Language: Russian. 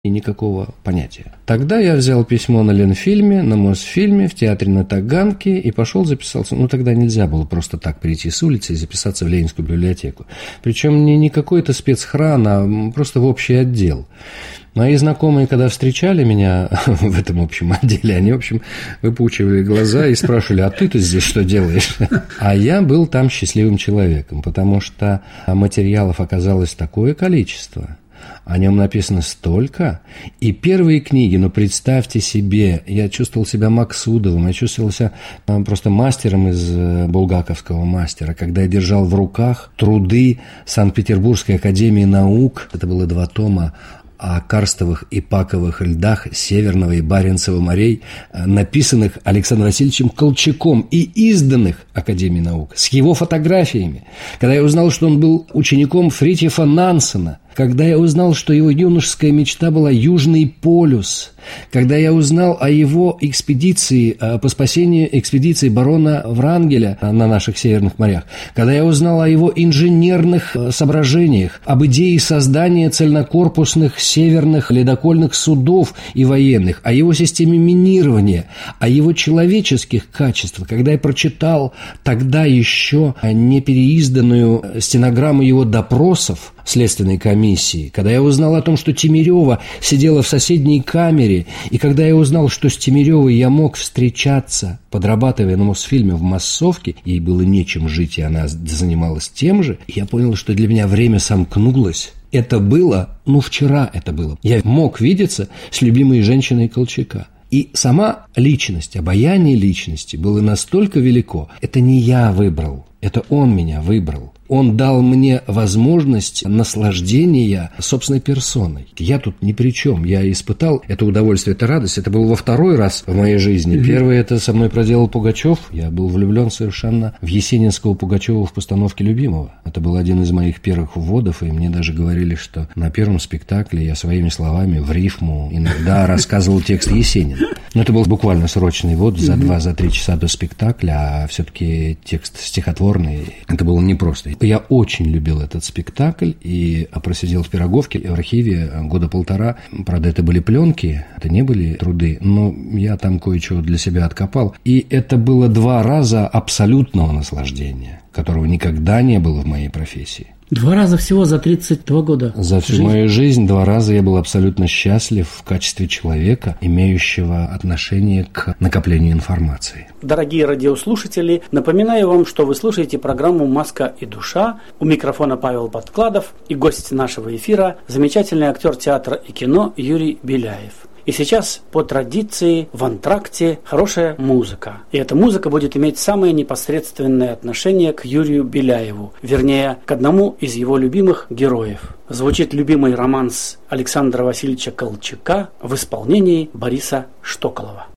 и никакого понятия. Тогда я взял письмо на Ленфильме, на Мосфильме, в театре на Таганке и пошел записался. Тогда нельзя было просто так прийти с улицы и записаться в Ленинскую библиотеку. Причем не какой-то спецхран, а просто в общий отдел. Мои знакомые, когда встречали меня в этом общем отделе, они, в общем, выпучивали глаза и спрашивали: а ты-то здесь что делаешь? А я был там счастливым человеком, потому что материалов оказалось такое количество, о нем написано столько. И первые книги, представьте себе, я чувствовал себя Максудовым, я чувствовал себя просто мастером из булгаковского мастера, когда я держал в руках труды Санкт-Петербургской академии наук. Это было 2 тома о карстовых и паковых льдах Северного и Баренцева морей, написанных Александром Васильевичем Колчаком и изданных Академией наук, с его фотографиями. Когда я узнал, что он был учеником Фритьёфа Нансена, когда я узнал, что его юношеская мечта была Южный полюс, когда я узнал о его экспедиции по спасению экспедиции барона Врангеля на наших северных морях, когда я узнал о его инженерных соображениях, об идее создания цельнокорпусных северных ледокольных судов и военных, о его системе минирования, о его человеческих качествах, когда я прочитал тогда еще не переизданную стенограмму его допросов в Следственной комиссии, когда я узнал о том, что Тимирева сидела в соседней камере, и когда я узнал, что с Тимиревой я мог встречаться, подрабатывая на Мосфильме в массовке, ей было нечем жить, и она занималась тем же, я понял, что для меня время сомкнулось. Это было, вчера это было. Я мог видеться с любимой женщиной Колчака. И сама личность, обаяние личности было настолько велико. Это не я выбрал, это он меня выбрал. Он дал мне возможность наслаждения собственной персоной. Я тут ни при чем. Я испытал это удовольствие, это радость. Это был во 2-й раз в моей жизни. Первый это со мной проделал Пугачев. Я был влюблен совершенно в Есенинского Пугачева в постановке «Любимого». Это был один из моих первых вводов, и мне даже говорили, что на первом спектакле я своими словами в рифму иногда рассказывал текст Есенина. Но это был буквально срочный ввод за 2-3 часа до спектакля, а все-таки текст стихотворный. Это было непросто. Я очень любил этот спектакль и просидел в Пироговке в архиве 1.5 года. Правда, это были пленки, это не были труды, но я там кое-чего для себя откопал. И это было 2 раза абсолютного наслаждения, которого никогда не было в моей профессии. 2 раза всего за 32 года. За всю мою жизнь 2 раза я был абсолютно счастлив в качестве человека, имеющего отношение к накоплению информации. Дорогие радиослушатели, напоминаю вам, что вы слушаете программу «Маска и душа». У микрофона Павел Подкладов и гость нашего эфира – замечательный актер театра и кино Юрий Беляев. И сейчас, по традиции, в антракте хорошая музыка. И эта музыка будет иметь самое непосредственное отношение к Юрию Беляеву, вернее, к одному из его любимых героев. Звучит любимый романс Александра Васильевича Колчака в исполнении Бориса Штоколова.